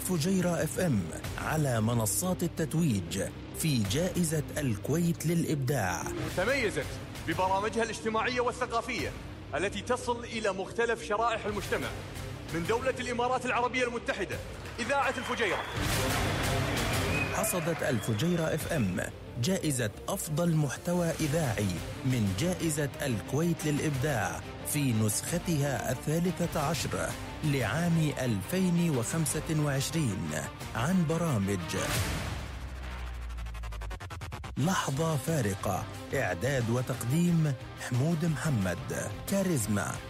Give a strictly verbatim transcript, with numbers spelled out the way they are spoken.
الفجيرة اف ام على منصات التتويج في جائزة الكويت للإبداع. تميزت ببرامجها الاجتماعية والثقافية التي تصل إلى مختلف شرائح المجتمع من دولة الإمارات العربية المتحدة. إذاعة الفجيرة حصدت الفجيرة اف ام جائزة أفضل محتوى إذاعي من جائزة الكويت للإبداع في نسختها الثالثة عشر لعام ألفين وخمسة وعشرين عن برامج لحظة فارقة، إعداد وتقديم حمود محمد، كاريزما